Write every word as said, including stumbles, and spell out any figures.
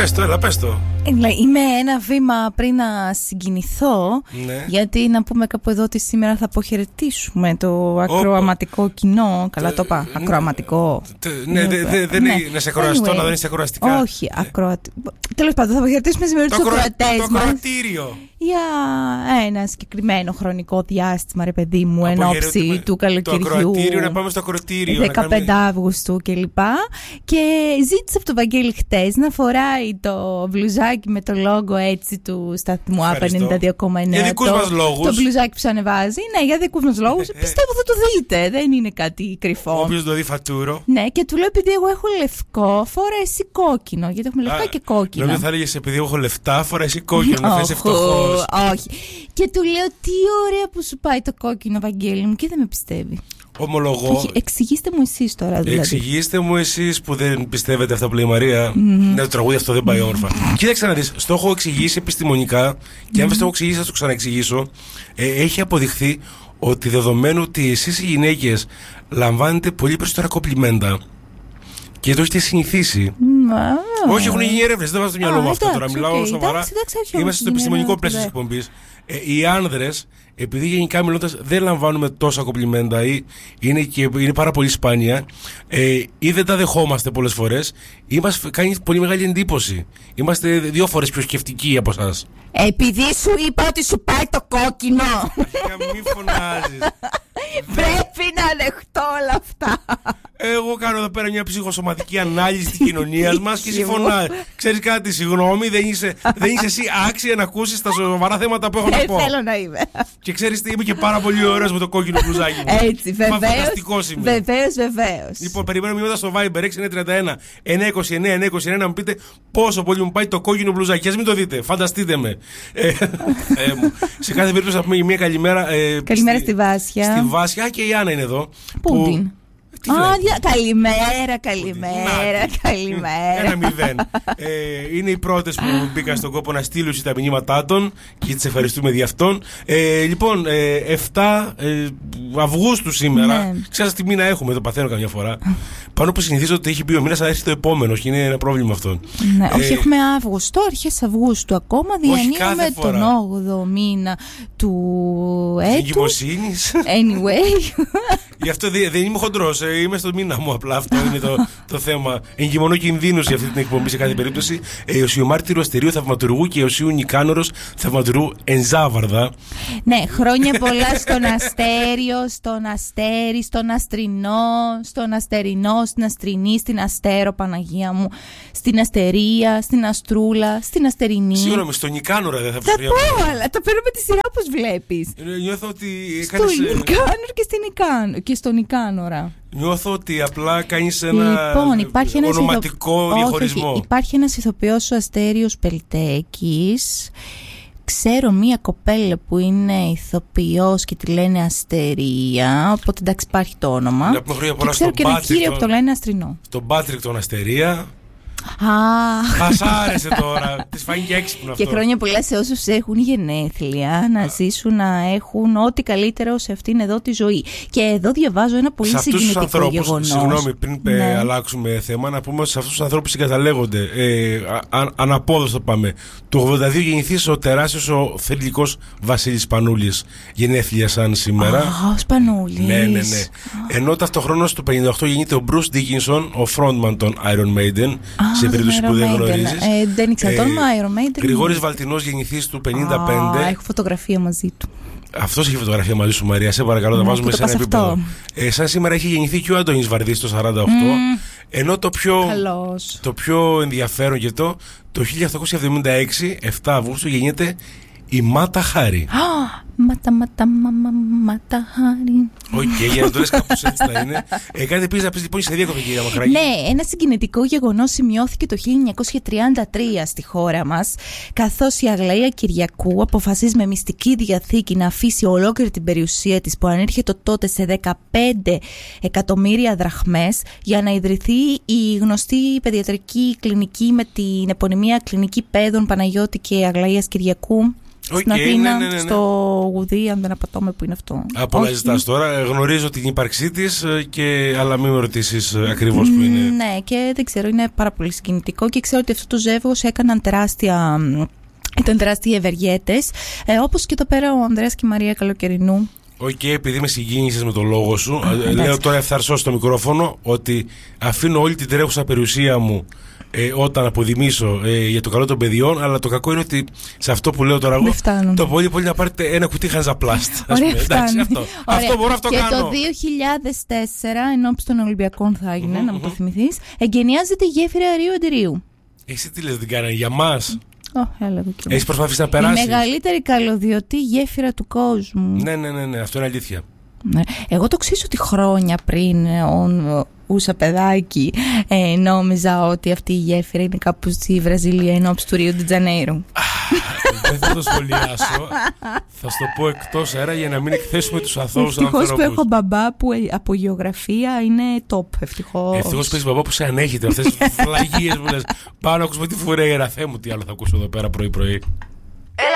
Πες το, έλα, πες το. Είμαι ένα βήμα πριν να συγκινηθώ, ναι. Γιατί να πούμε κάπου εδώ ότι σήμερα θα αποχαιρετήσουμε το ακροαματικό κοινό. Καλά το είπα, ακροαματικό. Ναι, δεν είναι να σε ακροαστώ, να δεν είσαι ακροαστικά. Όχι, ακροατικό. Τέλος πάντων, θα αποχαιρετήσουμε σήμερα τους ακροατές μας. Το ακροατήριο. Για ένα συγκεκριμένο χρονικό διάστημα, ρε παιδί μου, εν ώψη του καλοκαιριού. Το ακροατήριο, να πάμε στο ακροατήριο. δεκαπέντε Αυγούστου κλπ. Και ζήτησε από τον Βαγγέλη χτες να φοράει το μπλουζάκι με το λόγο έτσι του σταθμού Α πενήντα δύο κόμμα εννέα. Για δικούς μας λόγους. Το μπλουζάκι που σου ανεβάζει. Ναι, για δικούς μας λόγους. Πιστεύω θα το δείτε. Δεν είναι κάτι κρυφό. Όποιος το δει φατούρο. Ναι, και του λέω επειδή εγώ έχω λευκό, φορά εσύ κόκκινο. Γιατί έχουμε λευκά και κόκκινο. Νομίζω θα έλεγες επειδή εγώ έχω λεφτά, φορά εσύ κόκκινο. Να θες φτωχός. Όχι. Και του λέω τι ωραία που σου πάει το κόκκινο, Βαγγέλη μου, και δεν με πιστεύει. Ομολογώ. Όχι, εξηγήστε μου εσείς τώρα δηλαδή. Εξηγήστε μου εσείς που δεν πιστεύετε αυτά που λέει η Μαρία. Mm-hmm. Ναι, το τραγούδι αυτό δεν πάει όμορφα. Mm-hmm. Κοίταξε να δεις, στο έχω εξηγήσει επιστημονικά και αν δεν το έχω εξηγήσει θα το ξαναεξηγήσω. Ε, έχει αποδειχθεί ότι δεδομένου ότι εσείς οι γυναίκες λαμβάνετε πολύ περισσότερα κομπλιμέντα και το έχετε συνηθίσει. Mm-hmm. Όχι, έχουν γίνει έρευνες, δεν βάζω το μυαλό μου αυτό τώρα. Μιλάω σοβαρά. Είμαστε στο επιστημονικό πλαίσιο της εκπομπής. Ε, οι άνδρες, επειδή γενικά μιλώντας δεν λαμβάνουμε τόσα κομπλιμέντα ή είναι, και, είναι πάρα πολύ σπάνια, ε, ή δεν τα δεχόμαστε πολλές φορές, ή μας κάνει πολύ μεγάλη εντύπωση. Είμαστε δύο φορές πιο σκεφτικοί από εσάς. Επειδή σου είπα ότι σου πάει το κόκκινο. Μη φωνάζεις. Πρέπει να δεχτώ όλα αυτά. Εγώ κάνω εδώ πέρα μια ψυχοσωματική ανάλυση της κοινωνίας μας και εσύ φωνάζεις. Ξέρεις κάτι, συγγνώμη, δεν είσαι, δεν είσαι εσύ άξια να ακούσεις τα σοβαρά θέματα που έχω να πω. Δεν θέλω να είμαι. Και ξέρεις τι, είμαι και πάρα πολύ ωραίος με το κόκκινο μπλουζάκι μου. Έτσι, βεβαίως. Βεβαίως, βεβαίως. Λοιπόν, περιμένω μηνύματα στο Viber έξι εννιά τρία ένα εννιά είκοσι εννιά εννιά είκοσι εννιά να μου πείτε πόσο πολύ μου πάει το κόκκινο μπλουζάκι. Ας μην το δείτε, φανταστείτε με. ε, ε, σε κάθε περίπτωση θα πούμε μια καλημέρα. Ε, καλημέρα στη Βάσια. Στη Βάσια και η Άννα είναι εδώ. Πού που... την. Α, καλημέρα, καλημέρα, καλημέρα. Ένα μηδέν. ε, είναι οι πρώτες που μπήκαν στον κόπο να στείλουν τα μηνύματά των και τις ευχαριστούμε δι' αυτόν. Ε, λοιπόν, ε, εφτά ε, Αυγούστου σήμερα. Ναι. Ξέρετε τι μήνα έχουμε, το παθαίνω καμιά φορά. Πάνω που συνηθίζω ότι έχει μπει ο μήνας, θα έρθει το επόμενο και είναι ένα πρόβλημα αυτό. Ναι, ε, όχι, έχουμε Αύγουστο, αρχές Αυγούστου ακόμα. Διανύουμε τον όγδοο μήνα του έτους. Εγκυμοσύνης. Anyway. Γι' αυτό δεν, δεν είμαι χοντρός, ε, είμαι στο μήνα μου απλά. Αυτό είναι το, το θέμα. Εγκυμονώ κινδύνους για αυτή την εκπομπή σε κάθε περίπτωση. Ε, Οσιομάρτυρο Αστερίου Θαυματουργού και Οσίου Νικάνορος Θαυματουργού Ενζάβαρδα. Ναι, χρόνια πολλά στον Αστέριο, στον Αστέρι, στον Αστρινό, στον Αστερινό, στην Αστρινή, στην Αστέρο, Παναγία μου, στην Αστερία, στην Αστρούλα, στην Αστερινή. Συγγνώμη, στον Νικάνορα δεν θα πει. Θα πω, αλλά τα παίρνω με τη σειρά όπως βλέπεις. Ε, νιώθω ότι. Στον Νικάνορ και στην Νικάνο. Και στον Νικάνορα. Νιώθω ότι απλά κάνεις ένα λοιπόν, υπάρχει ονοματικό ηθο... διαχωρισμό. Όχι, υπάρχει ένας ηθοποιός ο Αστέριος Πελτέκης. Ξέρω μία κοπέλα που είναι ηθοποιός και τη λένε Αστερία. Οπότε εντάξει, υπάρχει το όνομα. Και ξέρω και ένα κύριο που το λένε Αστρινό. Τον Πάτρικ τον Αστερία. Ah. Ας άρεσε τώρα. Της φάνηκε έξυπνο αυτό. Και χρόνια πολλά σε όσους έχουν γενέθλια, να ζήσουν, να έχουν ό,τι καλύτερο σε αυτήν εδώ τη ζωή. Και εδώ διαβάζω ένα πολύ σε συγκινητικό ανθρώπους, γεγονός. Συγγνώμη, πριν ναι. αλλάξουμε θέμα, να πούμε σε αυτούς τους ανθρώπους συγκαταλέγονται. Ε, α, αναπόδοστο πάμε. Το ογδόντα δύο γεννηθείς ο τεράστιος ο θρυλικός Βασίλης Σπανούλης. Γενέθλια σαν σήμερα. Α, ο Σπανούλης. Ναι, ναι, ναι. Oh. Ενώ ταυτοχρόνως το πενήντα οκτώ γεννείται ο Bruce Dickinson, ο frontman των Iron Maiden. Ah, σε περίπτωση που δεν γνωρίζεις. Ε, δεν ήξερα το όνομα Iron Maiden. Γρηγόρης Βαλτινός γεννηθείς του πενήντα πέντε. Ah, έχω φωτογραφία μαζί του. Αυτός έχει φωτογραφία μαζί σου, Μαρία. Σε παρακαλώ, τα βάζουμε σε ένα επίπεδο. Ε, σαν σήμερα έχει γεννηθεί και ο Αντώνης Βαρδής το σαράντα οκτώ. Mm. Ενώ το πιο, το πιο ενδιαφέρον και το, το χίλια οκτακόσια εβδομήντα έξι, εφτά Αυγούστου, γεννιέται η Μάτα Χάρη. Μάτα, μάτα, μάμα, μάτα, Χάρη. Οκ, για να το λες κάπως έτσι θα είναι. Ε, κάτι επίσης να πεις λοιπόν σε διακοπή, κυρία Μαχράκη. Ναι, ένα συγκινητικό γεγονός σημειώθηκε το χίλια εννιακόσια τριάντα τρία στη χώρα μας, καθώς η Αγλαία Κυριακού αποφασίζει με μυστική διαθήκη να αφήσει ολόκληρη την περιουσία της, που ανήρχεται τότε σε δεκαπέντε εκατομμύρια δραχμές, για να ιδρυθεί η γνωστή παιδιατρική κλινική με την επωνυμία Κλινική Παιδών Παναγιώτη και Αγλαίας Κυριακού. Okay, στην Αθήνα, ναι, ναι, ναι. Στο Γουδί, αν δεν απατώμε, που είναι αυτό. Από όλα ζητάς τώρα. Γνωρίζω την ύπαρξή της, και, αλλά μην με ρωτήσεις ακριβώς που είναι. Ναι, και δεν ξέρω, είναι πάρα πολύ συγκινητικό και ξέρω ότι αυτό το ζεύγος έκαναν τεράστια. Ήταν τεράστιοι ευεργέτες, ε, όπως και εδώ πέρα ο Ανδρέας και η Μαρία Καλοκαιρινού. Οκ, okay, επειδή με συγκίνησες με το λόγο σου, Α, λέω τώρα ευθαρσώ στο μικρόφωνο ότι αφήνω όλη την τρέχουσα περιουσία μου ε, όταν αποδημήσω ε, για το καλό των παιδιών, αλλά το κακό είναι ότι σε αυτό που λέω τώρα εγώ, το πολύ πολύ να πάρετε ένα κουτί χανζαπλάστ. Ωραία, εντάξει, αυτό. αυτό μπορώ, αυτό και κάνω. Και το δύο χιλιάδες τέσσερα, ενώπιση των Ολυμπιακών θα έγινε, mm-hmm, να μου το θυμηθείς, εγκαινιάζεται η γέφυρα Ρίου Αντιρίου. Εσύ τι λες, την κάνανε για μας? Oh, έχεις προσπαθήσει να περάσεις? Η μεγαλύτερη καλωδιωτή γέφυρα του κόσμου. Ναι, ναι, ναι, ναι, αυτό είναι αλήθεια. Ναι. Εγώ το ξέρω ότι χρόνια πριν ο, ούσα παιδάκι ε, νόμιζα ότι αυτή η γέφυρα είναι κάπου στη Βραζιλία ενώπιση του Ρίου ντι Τζανέιρου. Δεν θα το σχολιάσω. Θα σου το πω εκτός αέρα για να μην εκθέσουμε τους αθώους ανθρώπους. Ευτυχώς που έχω μπαμπά που από γεωγραφία είναι top. Ευτυχώς. Ευτυχώς που έχεις μπαμπά που σε ανέχεται αυτές τις φλαγίες που λες. Πάω να ακούσουμε τη Φουρέιρα. Θεέ μου, τι άλλο θα ακούσω εδώ πέρα πρωί-πρωί.